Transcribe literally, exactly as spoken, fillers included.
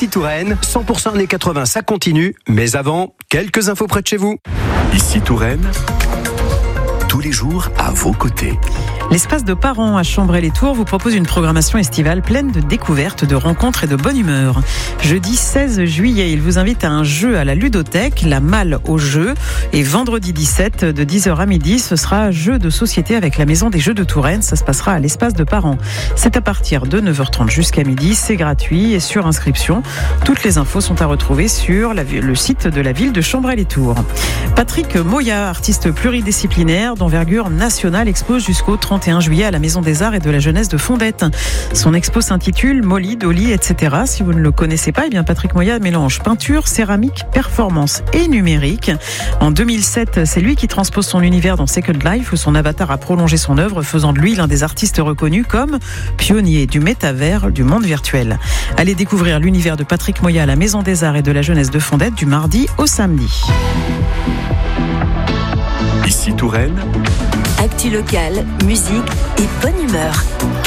Ici Touraine, cent pour cent années quatre-vingts, ça continue. Mais avant, quelques infos près de chez vous. Ici Touraine, tous les jours à vos côtés. L'espace de Parent à Chambray-les-Tours vous propose une programmation estivale pleine de découvertes, de rencontres et de bonne humeur. Jeudi seize juillet, il vous invite à un jeu à la ludothèque, la malle au jeu. Et vendredi dix-sept, de dix heures à midi, ce sera jeu de société avec la Maison des Jeux de Touraine. Ça se passera à l'espace de Parent. C'est à partir de neuf heures trente jusqu'à midi. C'est gratuit et sur inscription. Toutes les infos sont à retrouver sur la, le site de la ville de Chambray-les-Tours. Patrick Moya, artiste pluridisciplinaire d'envergure nationale, expose jusqu'au trente et un juillet à la Maison des Arts et de la Jeunesse de Fondette. Son expo s'intitule Molly, Dolly, et cetera. Si vous ne le connaissez pas, eh bien Patrick Moya mélange peinture, céramique, performance et numérique. En deux mille sept, c'est lui qui transpose son univers dans Second Life, où son avatar a prolongé son œuvre, faisant de lui l'un des artistes reconnus comme pionnier du métavers, du monde virtuel. Allez découvrir l'univers de Patrick Moya à la Maison des Arts et de la Jeunesse de Fondette du mardi au samedi. Ici Touraine, actu locale, musique et bonne humeur.